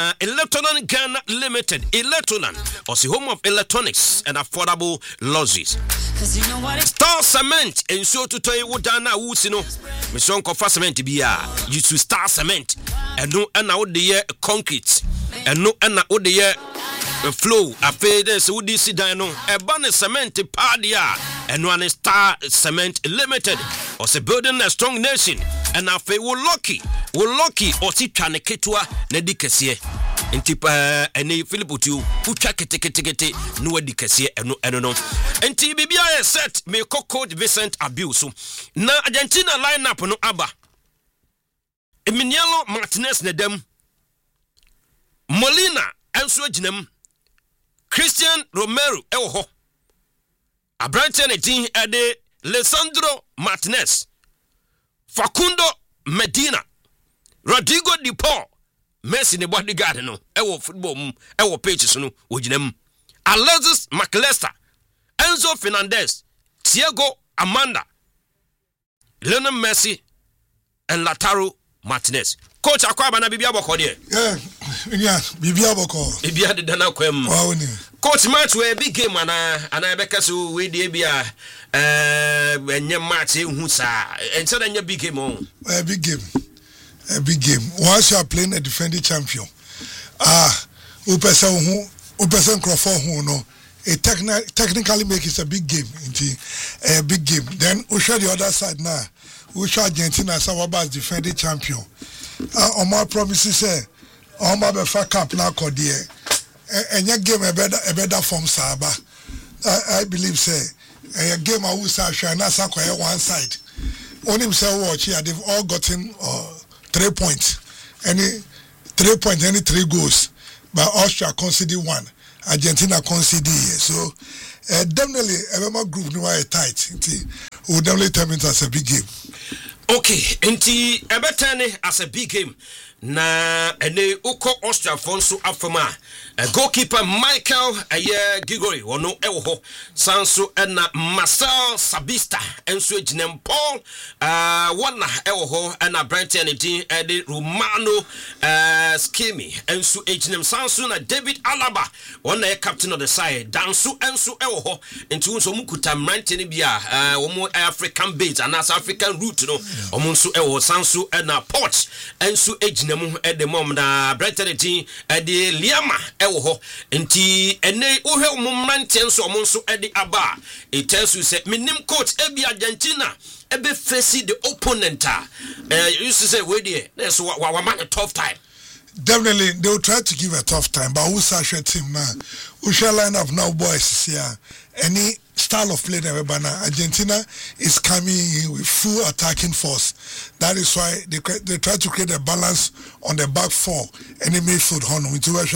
Electrolan Ghana Limited, Electrolan, or the home of electronics and affordable lodges. Star Cement, and so to tell you what Dana Wusino, Mission Cofa Cement to be used to Star Cement, and no, and out the year concrete, and no, and out the year flow. A fade, so this dino, a banner cement pardia, and one Star Cement Limited, or the building a strong nation, and a fay will lucky, or see Chaneketua, Nedikasie. Intipa any Philip to pucha kete no edikase eno no enti bibia set me coach Vincent Abuse na Argentina lineup no aba Emiliano Martinez nedem Molina enso aginem Christian Romero ewo ho Abrante netin ede Lisandro Martinez Facundo Medina Rodrigo Di Paul Messi ne bodyguard no ewo football ewo pages no wojinam Alexis McAllister Enzo Fernandez Thiago Amanda Lionel Messi and Lautaro Martinez. Coach Akwaba na bibia boko de bibia boko bibia de na kwam coach match we big game ana ebeka so we de bia enye match hu sa ense da nya big game on big game. A big game. Once you are playing a defending champion, person Crawford who no, it technically make it a big game. A big game. Then we show the other side now. We show Argentina as our defending champion. On my promises say, on my befa cup now called the and your game a better form Saba. I believe say a game I will say not one side. On himself watch here, they've all gotten 3 points. Any 3 points, any 3 goals. But Austria conceded 1. Argentina conceded. So definitely every group no are tight. We will definitely turn it as a big game. Okay, enti ebetane as a big game. Na ene uko Austria fonso afama goalkeeper Michael Gigori wono ewo ho sanso na Marcel Sabista enso ejinem Paul wana ewo ho na Brighton edin ede Romano Skemi enso ejinem sanso na David Alaba wana captain of the side danso enso ewo ho enti unso mukuta mrante bia womo African base and as African root no omo nso ewo sanso na Port enso ejinem the mom na Brighton team the Liama ewo ho nti ene ohwe mumrante nso omonso ede aba it tells you say minim coach ebi Argentina ebe face the opponent used to say we there that's what man a tough time. Definitely they will try to give a tough time, but who's our team now? We shall line up now, boys. Here, any style of play never banner. Argentina is coming in with full attacking force. That is why they try to create a balance on the back four. Any midfield honor into a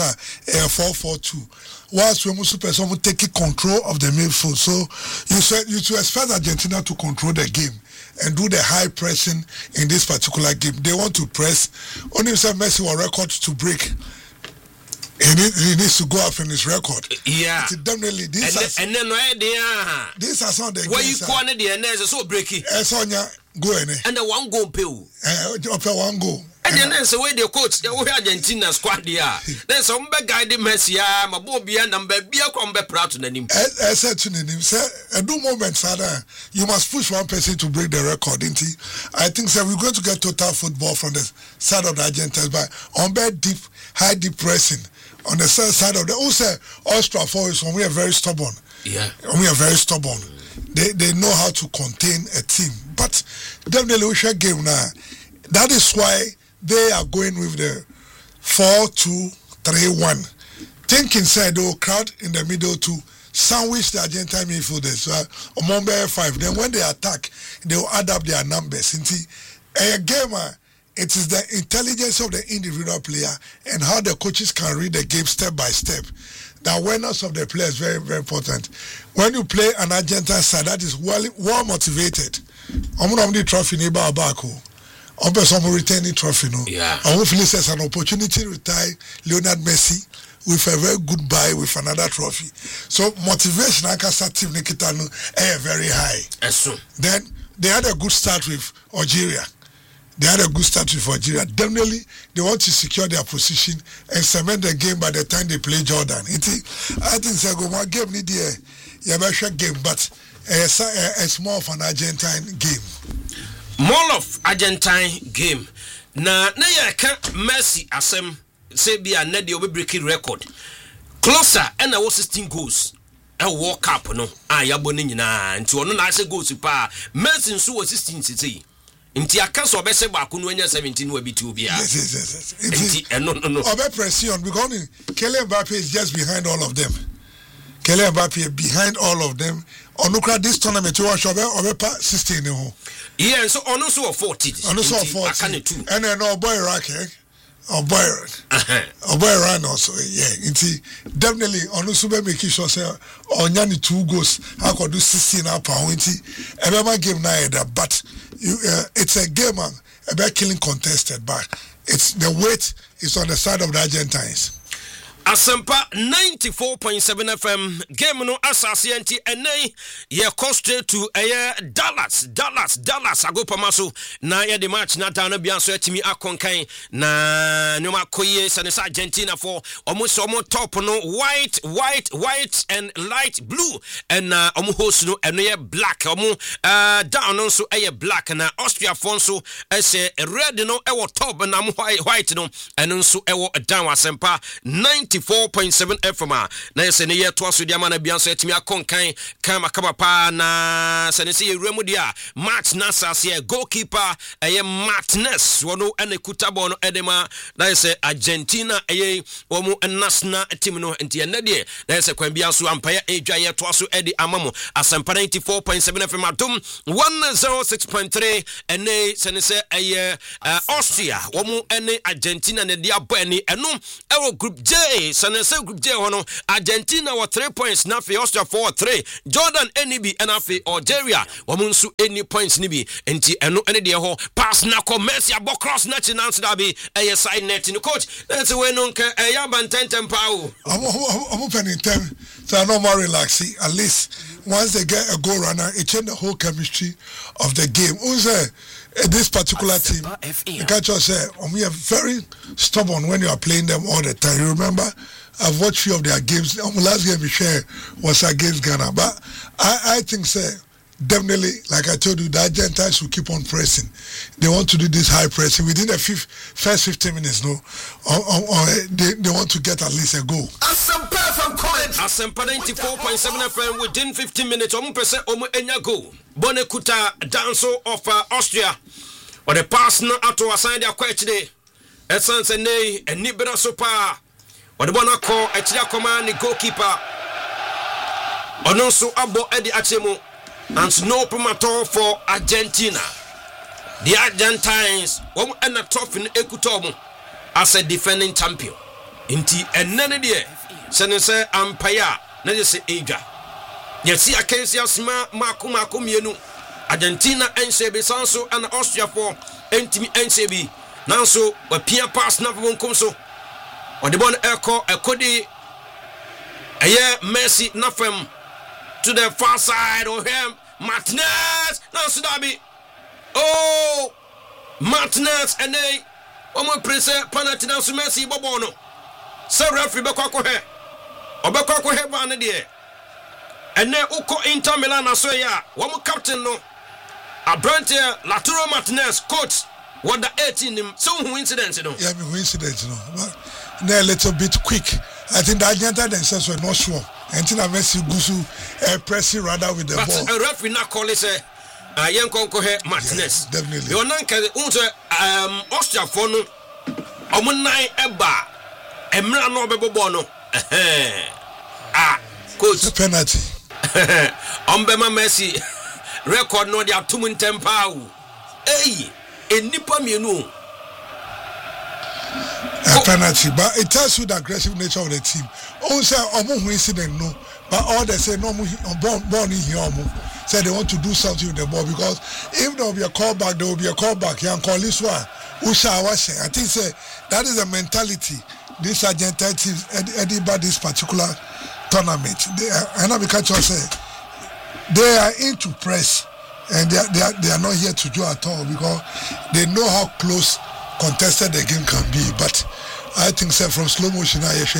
4-4-2. Whilst we must take control of the midfield. So you to expect Argentina to control the game and do the high pressing in this particular game. They want to press. Only Messi will record to break. He needs to go up in his record. Yeah. Definitely. And then these are some of the games. Why you corner the and so breaky? Sonia go in. And the one goal pill. One goal. And then so the coach, the Argentina squad there. Then some big guy the Messi, my boy and number be a combe proud to him. I said to him, sir, at no moment, Sada, you must push one person to break the record, didn't he? I think, sir, we're going to get total football from the side of the Argentines, but on bed deep, high deep pressing. On the side of the Austria forwards, we are very stubborn. Yeah. We are very stubborn. They know how to contain a team. But definitely we shall game now. That is why they are going with the 4-2-3-1. Thinking said they will crowd in the middle to sandwich the Argentine midfielders. Among 5. Then when they attack, they will add up their numbers. A gamer. It is the intelligence of the individual player and how the coaches can read the game step by step. The awareness of the player is very, very important. When you play an Argentine side that is well motivated, I'm going to trophy neighbor Abaco. I'm going to return the trophy. Yeah. I'm going to it's an opportunity to retire Lionel Messi with a very good buy with another trophy. So motivation I can start team Nikitano very high. Yes, then they had a good start with Algeria. they had a good start with Algeria. Definitely, they want to secure their position and cement the game by the time they play Jordan. I think it's a game need a game, but it's more of an Argentine game. More of Argentine game. Na yaka Messi asem say be a net dey breaking record. Closer and I was 16 goals. A World Cup no. Yabo ni nyina nti ono na ase goals pa. Messi nso was 16 city. Nti aka so obese ba ko no anya 17 wa bitu bia. Yes. Nti no. Obe pression because Kylian Mbappe is just behind all of them. Kylian Mbappe behind all of them. Onukra this tournament you watch obe 16 no. Yeah, so ono so 40. Ono so 40. And then boy Iraq Iran also, yeah. Inti definitely on Sube make sure say onyani 2 goals. I could do 16 up on inti. Every game na either, but it's a game about killing contested, but it's the weight is on the side of the Argentines. Asempa 94.7 FM game no asase enti enei ye straight to Dallas agopamaso na ye the match na down bia so atimi akonkan na nyoma koye sanesa Argentina for almost top no white and light blue and host no eno ye black down no so black na Austria fonso ese red no top na white no eno so down. Asempa 94.7 FM na yese ne yeto aso dia mana bia so etimi akonkan kama pa na senese yeremu dia match na sase goalkeeper Martinez wono ene kutabo no edema na yese Argentina womu national team no enti ene de na yese kwan bia so ampaya edwa yeto aso edi amamo Asempa 94.7 FM adum 106.3 ene senese Austria womu ene Argentina ne dia bani eno group J sanese group J hono Argentina were 3 points na fe Austria 4-3 Jordan NB and afi Algeria womunsu any points nibi enti eno ene de ho pass na ko Messi abo cross na chance da be side net no coach that's when no nka bantentem pa o I'm opening time so no more relaxing at least once they get a goal runner it change the whole chemistry of the game. This particular team, the catcher said, we are very stubborn when you are playing them all the time. You remember, I've watched few of their games. The last game we shared was against Ghana. But I think, definitely, like I told you, the Argentines will keep on pressing. They want to do this high pressing. Within the first 15 minutes, they want to get at least a goal. Asempa 94.7 FM within 15 minutes, enya goal. Bonekuta Danso of Austria. Or the pass na ato aside their question. Essence and nay, and Nibera Sopa. Or the one I call a Chia command the goalkeeper. Or no so abo Eddie Achemo. And no promoter for Argentina. The Argentines won't end up tough in Ekutomo as a defending champion. Inti and none of the Senese Ampaya, Nedese Aja. Yesi Acacia Sma Maku Mienu. Argentina NCB Sanso and Austria for Entimi NCB. Nanso, a Pia pass never won't come so. Or the one echo a Cody a year Messi Nafem to the far side of him. Martinez Nanso Dabi. Oh Martinez and they one more press penalty Nanso Messi Bobono. So referee Bekako he. Obekako he ban there. And then Uko Inter Milan Asoya, one more captain no. Abrante Laturo Martinez, coach, what the 18 him, so who incidents, Yeah, who incidents, But they're a little bit quick. I think the Argentine themselves were not sure. And Tina Messi Gusu pressing rather with the ball. But a referee not call it a young Concohe Martinez. Yeah, definitely. Your Nanka, Austria for no, Omunai Eba, Emra no Bebono. Coach. The penalty. Ombema Messi. Record no dia tumun tempau. Hey, enipa mienu. A penalty, but it tells you the aggressive nature of the team. Also, who incident no, but all they say no born in here say they want to do something with the ball because if there will be a callback, there will be a callback. You can call this one. I think that is the mentality this Argentine team about this particular tournament. They are into press and they are not here to draw at all because they know how close contested the game can be. But I think from slow motion,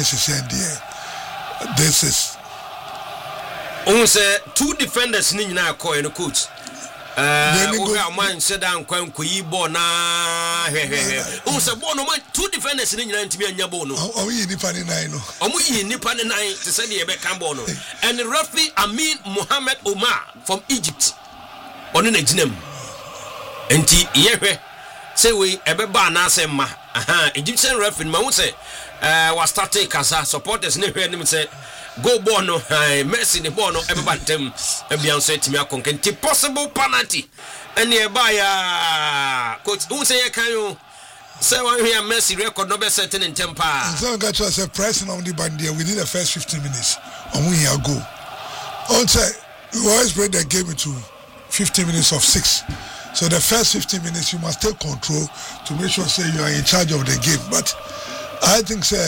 this is. Say 2 defenders in the coach. Man said down Quanqui Bona. Also, 2 defenders in the Bono. Oh, we Nippon 9. Oh, we Nippon 9 to send the Cambono. And the referee Amin Mohammed Omar from Egypt. On an exam. And T. Say we ever ban us, Egyptian referee, Mousse was starting Casa supporters never heard him say. Go Bono, Messi the Bono, everybody them, and Beyonce to me a concrete possible penalty. And nearby, coach, who say, can you say, one here, Messi record no best setting in temper? So, got us a pressing on the bandia within the first 15 minutes, and we are go. Also, we always break the game into 15 minutes of 6. So, the first 15 minutes, you must take control to make sure, say, you are in charge of the game. But I think, say,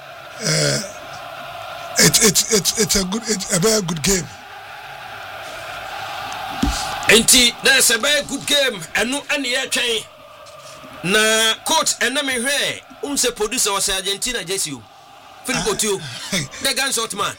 it's a very good game. Enti there's a very good game and no any chain. Na coach and na me hwe unse producer was Argentina Jesu. Philip Tio. The gunshot man.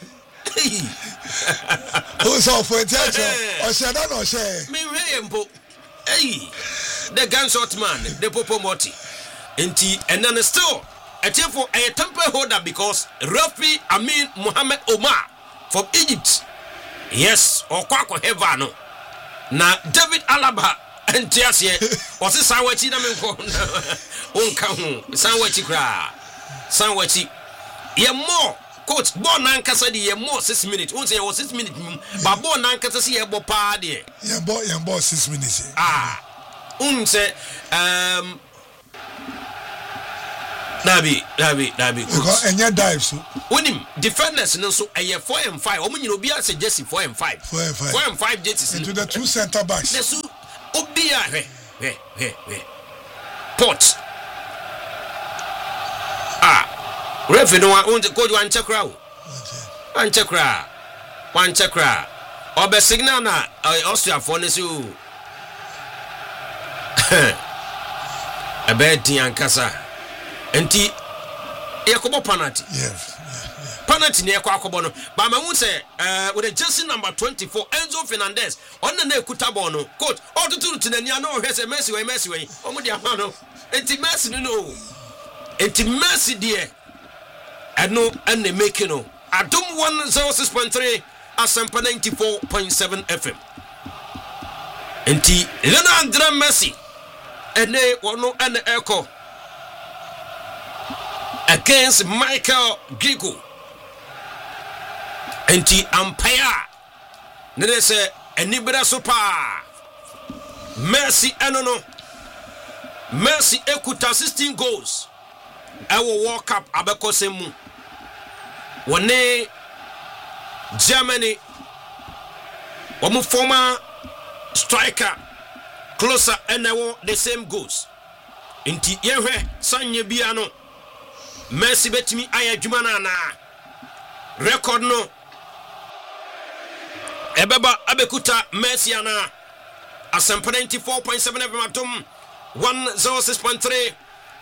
Who saw for attention? Or said that or say me hwe mpo. Hey. The gunshot man, the Popo Moti. Enti and then still a team for a temple holder because Rafi Amin Mohammed Omar from Egypt. Yes, or Kwako Hevano. Na David Alaba and Tiasie was a Sanwachi Namiko. Unkahu, Sanwachi Kra, Sanwachi. Ye more, coach, born Nankasadi, ye more 6 minutes. Won't say 6 minutes, but born Nankasasi, ye bo party. Ye bought 6 minutes. Say, Nabi. Because and your dives. When him defenders and also a 4 and 5. Omen you be as a Jesse 4 and 5. 4 and 5. 4 and 5 Jesse. Into the 2 center backs. The su Obia Pot. Referee no one to go to one check crowd. One check crowd. Or be signal na Austria for nesu. A bad Tiankasa. Enti Yakobo penalty. Yes. Penalty near Kwakobono. But I would say with a jersey number 24, Enzo Fernandez on the neck Kutabono. Coach, all to do to the Niano has a messy way. Omudiamano. Enti Messi no. Enti Messi dear. I know and they make you know. I don't 106.3 Asampa 94.7 FM. Enti Leonardo Messi. And they were no and echo. Against Michael Gigo. Enti umpire. Nene se enibera sopa. Messi enono. Messi ekuta 16 goals. Ewo World Cup abeko semu. Wone Germany. Wamu former striker closer and the same goals. Enti yewe sanye biano. Messi betimi aya jumana na record no ebeba abekuta Messi ana Asampa 94.7 FM atom 106.3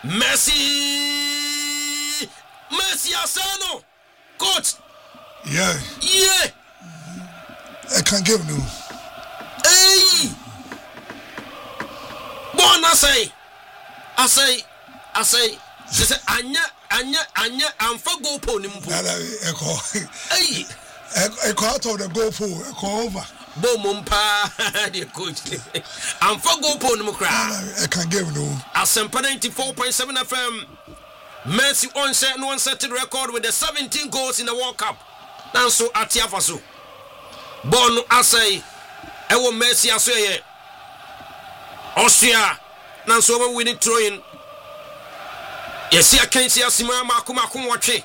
Messi Asano coach yeah I can't give no hey bon I say say anya amfa goal pole nimpo hey echo out of the goal pole echo over bomumpa the coach amfa goal pole nimkra I can give no Asampa 94.7 FM Messi on set record with the 17 goals in the World Cup now so atiafaso bon asay ewo Messi asoye Austria now so we winning throwing. Yes, I can't see a Sima Makumakum watching.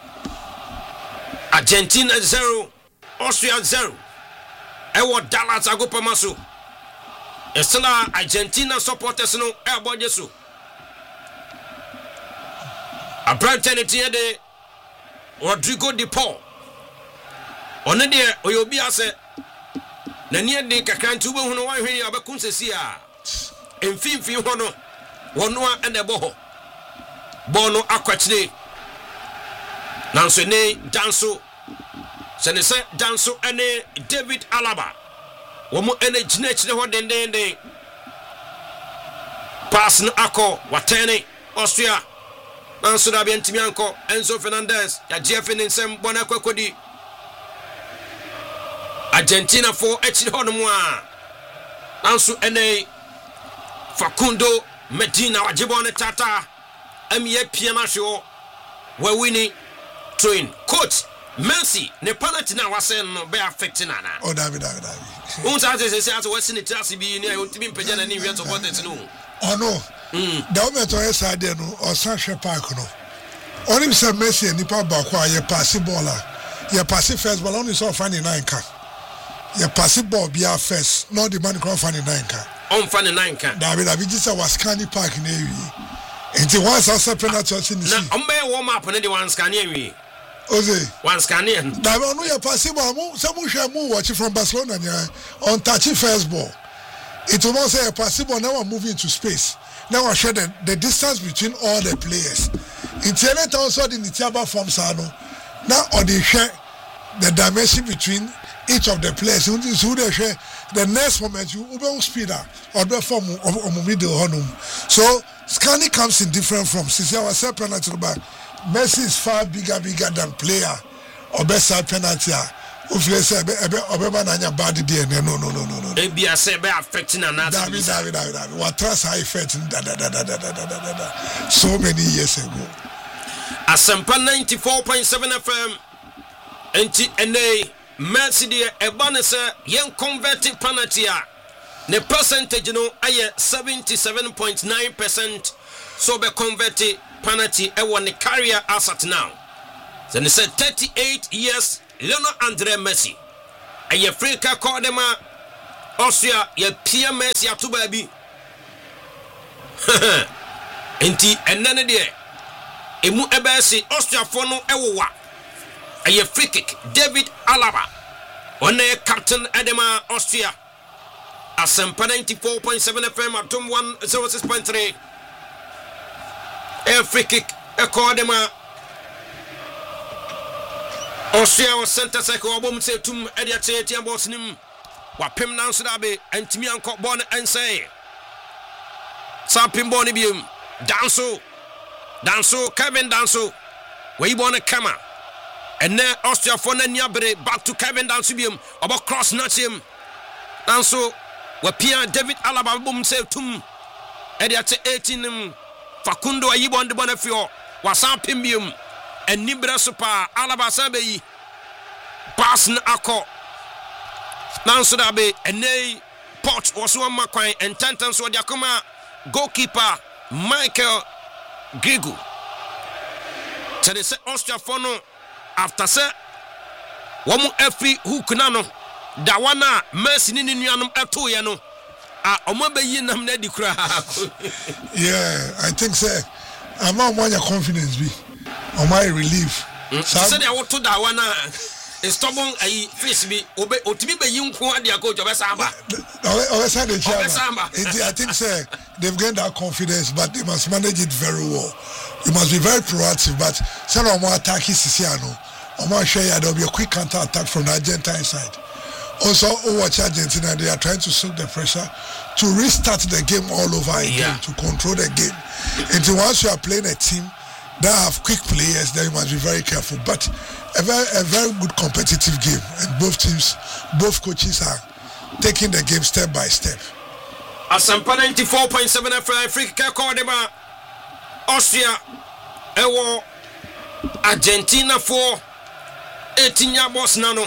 Argentina 0, Austria 0. Ewo Dallas Agopamasu. Estela Argentina supporters no airborne Jesu. A brand tenity de Rodrigo de Paul. On the day Oyobia said na ne de kakra ntu bo hunu wan hwe ya obekun sesi a emfimfin ho no wono a na ebo ho bono akwachire nanso ne danso senese danso ene David Alaba womo ene ginechire ho dendende pass no akọ watene Austria nanso da bia ntimi anko Enzo Fernandez ya GF ni nsem bona kwakodi Argentina for echire ho no mu a nanso ene Facundo Medina wajibone tata amiye pia na hwo we winning train coach Messi ne penalty na wase no be affecting ana oh David unsa say wase ne trase bi ni ntimi mpagya na ni hwe support it no oh no the moment I said no or Sancho Park no only say Messi and nipa ba kwa ye pass ball ye pass first ball only so funny 9 ka ye pass ball bia first no the man come funny 9 ka on funny 9 ka David just was Canny Park na ewi enti once I penalty ni na ombe warm up na the one scan ewi Oze one scan here David no ye pass ball mo say mo hwe mo watch from Barcelona on touching first ball it will not say a possible now I'm moving to space. Now I share the distance between all the players. In Tianet also the Nitiaba forms are now or they share the dimension between each of the players. Who they share the next moment you will speed up or the form of middle honum. So scanning comes in different forms. Since I was a penalty back, Messi is far bigger than player or best side penalty. Ufle say obeba na nya bad dey no e bia say be affecting another David what trust high effect so many years ago Asempa 94.7 FM enti ene Messi dey eba ne say yen converted penalty a ne percentage no aye 77.9% so be converted penalty e won the career asset now so ne say 38 years Lionel Andre Messi aye Africa called them Austria ye Pierre Messi atuba bi enti enane de emu ebesi Austria for no ewowa aye free kick David Alaba one captain Edema Austria Asempa 94.7 FM atom 106.3 a free kick e called them Austria was center cycle obom say tum ediate tiam boss nim wa pem nan so dabe antimi anko bon ense sa pem bon biem danso Kevin Danso we born a kama and then Austria for na niabere back to Kevin Danso biem obo cross natch him Danso wa pia David Alaba bom say tum ediate 18 nim Facundo ayibon de bonafio wa sa pem biem and Nibra Super Alaba Sabe pass na akọ nanso da be ene pot was one makwan and tantance so dia kuma goalkeeper Michael Grigu so they say Austria for no after say womu efi hook na no da wana Messi ni nuanom eto ye no a omo bayi nam na di kura yeah I think say I'm on your confidence be on my relief so they want to da wana stubborn ai face bi otimi be yinko ade akọ jobe samba I think say they've gained that confidence but they must manage it very well. You must be very proactive but some of more attack is Siciano or share there will be a quick counter attack from the Argentine side. Also watch Argentina, they are trying to soak the pressure to restart the game all over again, to control the game. And once you are playing a team that have quick players, then you must be very careful. But a very good competitive game, and both coaches are taking the game step by step. Asempa 94.7 FM Africa called them Austria ewo Argentina for 18 year boss nano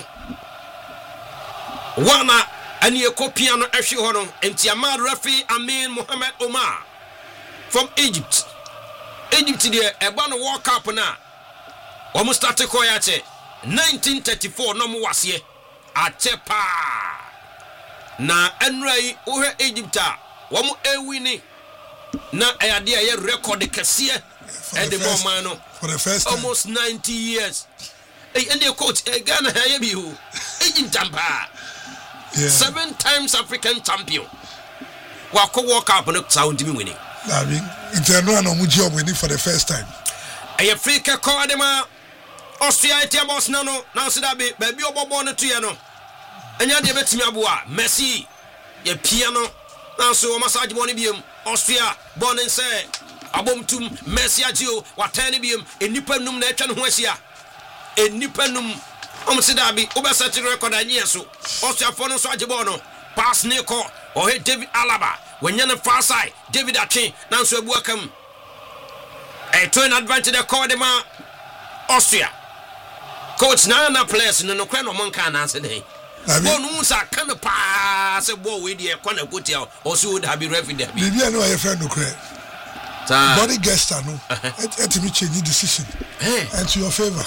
wana ani ekopiano ehwe ho no entiama Rafi Amin Mohamed Omar from Egypt there eba no World Cup na omo start ko ya che 1934 no mo wase achepa na enrai ohwe Egypt a womo ewini na ayade aye record kese e de bomman no for the first time. Almost 90 years and the coach Ghana haye bi ho Egypt tampa Yeah. 7 times African champion. Wako World Cup no sound me winning. I mean, internal no muji winning for the first time. A free kick call them Austria tia boss no now see that baby obobo no to you no. Enya de betimi aboa Messi ye piano now so massage money biam Austria born and say abomtum Messi agio watani biam enipa num na atwa no ho asia enipa num see that be obesa ti record anyi so Austria for no so agebo no pass Nico or hey David Alaba when you far side David Akin now so abuakam a twin advantage the call them Austria coach na players no kra no man kan answer dey bonu sa kan pa say ball we dey kwana gotia or so would have be referee there bibia no your friend no kra body gesture no et me change decision and to your favor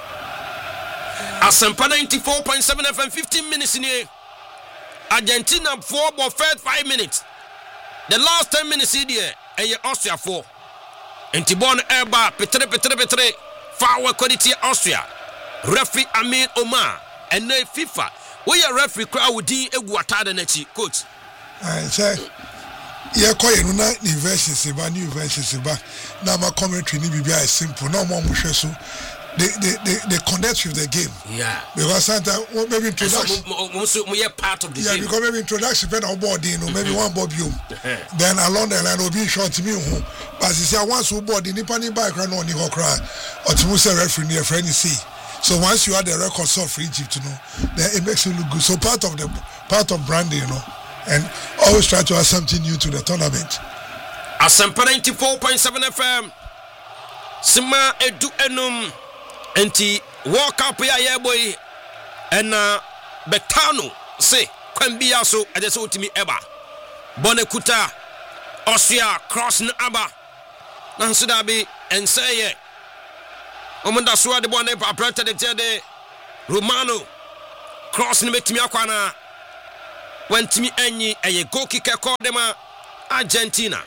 Asampa 94.7 FM 15 minutes in here Argentina 4 but first 5 minutes the last 10 minutes in here Austria 4 Antibon Erba Petre foul quality Austria referee Amin Omar and then FIFA we are referee crowd with D Eguatada nechi coach I say yeah call you na university ba new university ba na ma commentary ni bibia is simple no more so they connect with the game because sometimes maybe introduction part of the game because maybe introduction pen on board maybe one bob you then along the line will be short me but you see once you board the nippani background on the cry or to say referee near friend see. So once you had the record soft for Egypt, then it makes you look good. So part of branding, and always try to add something new to the tournament. Asampa 94.7 FM. Sima edu enum enti World Cup ya boy and Betano say kwambia so ade so utimi eba. Bonekuta Austria cross na aba. Nanso da be enseye Omunda suwa de bone apranta de tede Romano cross ni metimi akwana wantimi anyi eye goal kick call dem Argentina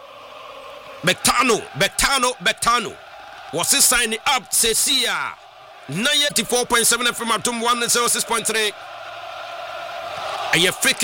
Betano was he signing up Cecia 94.7 FM at 106.3 eye free